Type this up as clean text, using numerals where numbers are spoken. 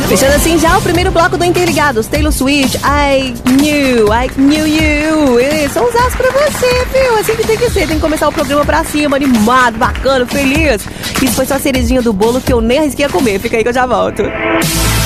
Fechando assim já o primeiro bloco do Interligados. Taylor Swift, I knew you. São os as pra você, viu? Assim que tem que ser. Tem que começar o programa pra cima, animado, bacana, feliz. Isso foi só a cerejinha do bolo que eu nem arrisquei a comer. Fica aí que eu já volto.